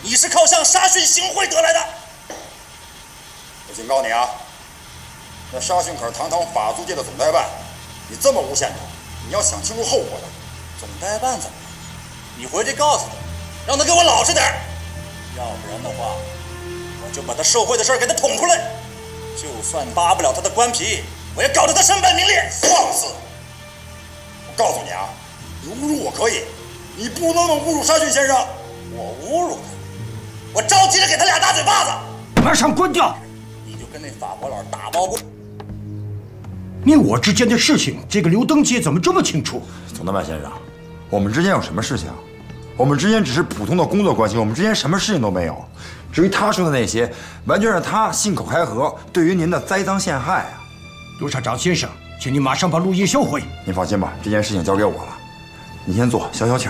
你是靠向沙逊行贿得来的。 我警告你啊，那沙逊可是堂堂法租界的总代办，你这么诬陷他，你要想清楚后果的。 总代办怎么了？你回去告诉他，让他给我老实点，要不然的话，我就把他受贿的事给他捅出来。就算扒不了他的官皮，我也搞得他身败名裂。 放肆！我告诉你啊，你侮辱我可以，你不能侮辱沙逊先生。 我侮辱他，我着急着给他俩大嘴巴子。 马上滚掉！ 你就跟那法国佬打包过。 你我之间的事情，这个刘登基怎么这么清楚？ 总代办先生，我们之间有什么事情？我们之间只是普通的工作关系，我们之间什么事情都没有。至于他说的那些，完全是他信口开河，对于您的栽赃陷害啊！ 督察长先生，请你马上把录音销毁。 您放心吧，这件事情交给我了，你先坐，消消气儿。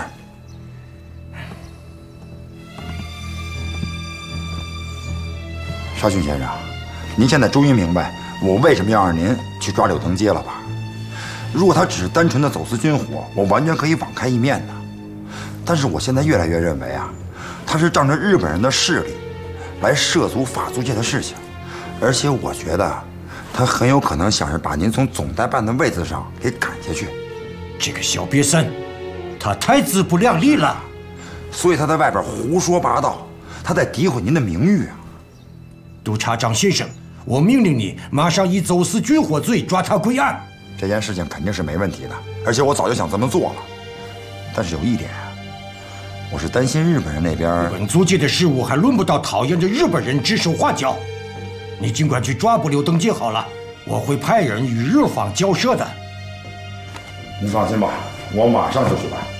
沙逊先生，您现在终于明白我为什么要让您去抓柳登基了吧？如果他只是单纯的走私军火，我完全可以网开一面的。但是我现在越来越认为啊，他是仗着日本人的势力来涉足法租界的事情，而且我觉得他很有可能想是把您从总代办的位子上给赶下去。 这个小瘪三，他太自不量力了， 所以他在外边胡说八道，他在诋毁您的名誉啊！ 督察长先生，我命令你马上以走私军火罪抓他归案。 这件事情肯定是没问题的，而且我早就想这么做了。但是有一点，我是担心日本人那边。 本租界的事务还轮不到讨厌的日本人指手画脚。你尽管去抓捕柳登基好了，我会派人与日方交涉的。 您放心吧，我马上就去办。